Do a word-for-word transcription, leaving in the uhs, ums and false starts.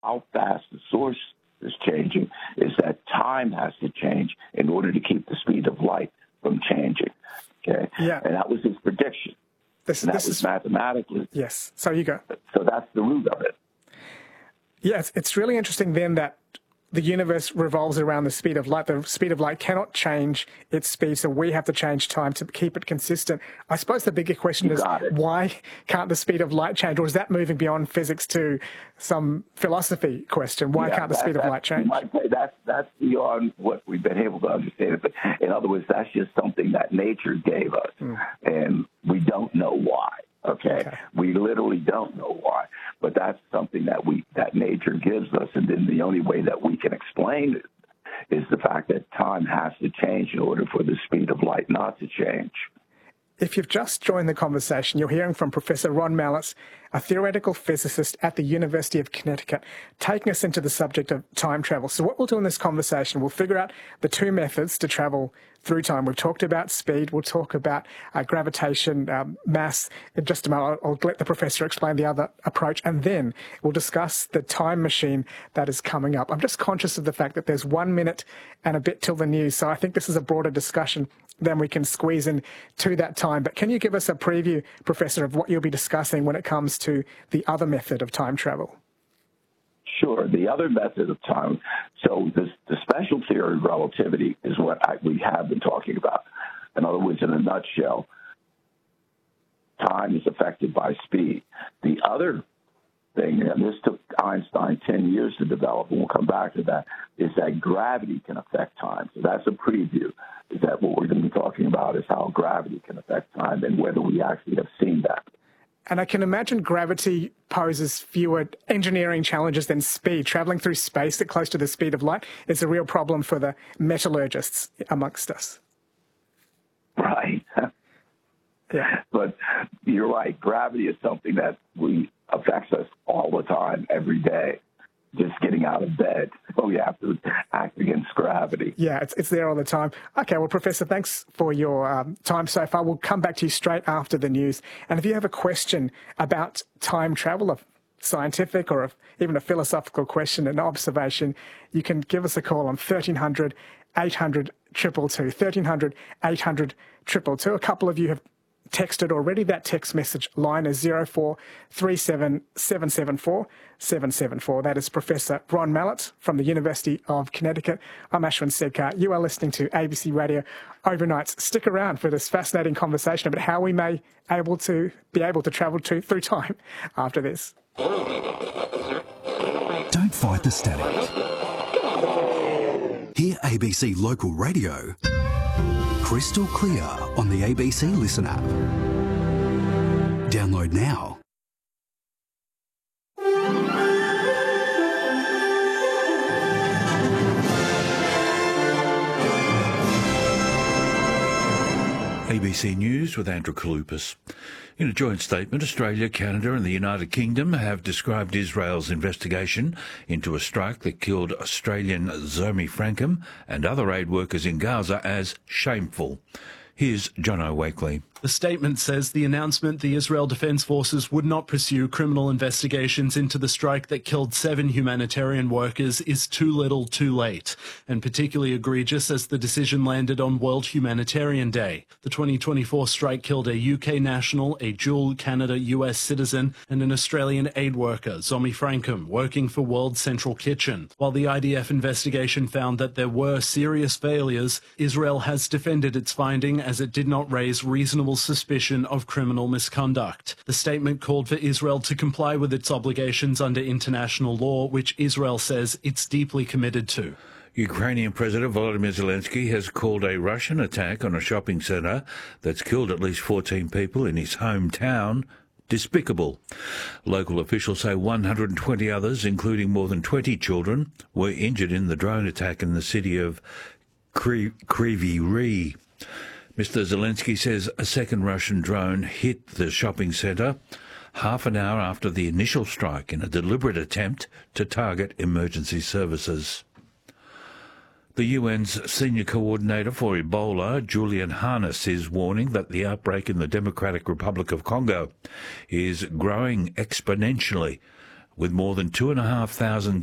how fast the source is changing is that time has to change in order to keep the speed of light from changing. Okay, yeah, and that was his prediction. This, and that this was is mathematically. Yes. So you go. So that's the root of it. Yes, it's really interesting then that the universe revolves around the speed of light. The speed of light cannot change its speed, so we have to change time to keep it consistent. I suppose the bigger question You is, why can't the speed of light change? Or is that moving beyond physics to some philosophy question? Why yeah, can't the that, speed of light change? You might say that's, that's beyond what we've been able to understand. But in other words, that's just something that nature gave us, mm. and we don't know why. Okay? okay, we literally don't know why, but that's something that we that nature gives us, and then the only way that we can explain it is the fact that time has to change in order for the speed of light not to change. If you've just joined the conversation, you're hearing from Professor Ron Mallitz, a theoretical physicist at the University of Connecticut, taking us into the subject of time travel. So what we'll do in this conversation, we'll figure out the two methods to travel through time. We've talked about speed. We'll talk about uh, gravitation, um, mass. In just a moment, I'll, I'll let the professor explain the other approach, and then we'll discuss the time machine that is coming up. I'm just conscious of the fact that there's one minute and a bit till the news, so I think this is a broader discussion than we can squeeze in to that time. But can you give us a preview, Professor, of what you'll be discussing when it comes to the other method of time travel? Sure. The other method of time, so this, the special theory of relativity is what I, we have been talking about. In other words, in a nutshell, time is affected by speed. The other thing, and this took Einstein ten years to develop, and we'll come back to that, is that gravity can affect time. So that's a preview, is that what we're going to be talking about is how gravity can affect time and whether we actually have seen that. And I can imagine gravity poses fewer engineering challenges than speed. Traveling through space at close to the speed of light is a real problem for the metallurgists amongst us. Right. Yeah. But you're right. Gravity is something that we affects us all the time, every day. Just getting out of bed, so we have to act against gravity. Yeah, it's it's there all the time. Okay, well, Professor, thanks for your um, time so far. We'll come back to you straight after the news. And if you have a question about time travel, a scientific or a, even a philosophical question, an observation, you can give us a call on thirteen hundred, eight hundred, two two two, thirteen hundred, eight hundred, two two two. A couple of you have texted already. That text message line is zero four three seven seven seven four seven seven four. That is Professor Ron Mallitz from the University of Connecticut. I'm Ashwin Sedkar. You are listening to A B C Radio Overnights. Stick around for this fascinating conversation about how we may able to be able to travel to through time after this. Don't fight the static. Hear A B C Local Radio crystal clear on the A B C Listen app. Download now. A B C News with Andrew Kalupas. In a joint statement, Australia, Canada and the United Kingdom have described Israel's investigation into a strike that killed Australian Zomi Frankham and other aid workers in Gaza as shameful. Here's Jono Wakely. The statement says the announcement the Israel Defence Forces would not pursue criminal investigations into the strike that killed seven humanitarian workers is too little too late, and particularly egregious as the decision landed on World Humanitarian Day. The twenty twenty-four strike killed a U K national, a dual Canada-U S citizen, and an Australian aid worker, Zomi Frankham, working for World Central Kitchen. While the I D F investigation found that there were serious failures, Israel has defended its finding as it did not raise reasonable suspicion of criminal misconduct. The statement called for Israel to comply with its obligations under international law, which Israel says it's deeply committed to. Ukrainian President Volodymyr Zelensky has called a Russian attack on a shopping centre that's killed at least fourteen people in his hometown despicable. Local officials say one hundred twenty others, including more than twenty children, were injured in the drone attack in the city of Kryvyi Rih. Mister Zelensky says a second Russian drone hit the shopping centre half an hour after the initial strike in a deliberate attempt to target emergency services. The U N's senior coordinator for Ebola, Julian Harness, is warning that the outbreak in the Democratic Republic of Congo is growing exponentially. with more than two and a half thousand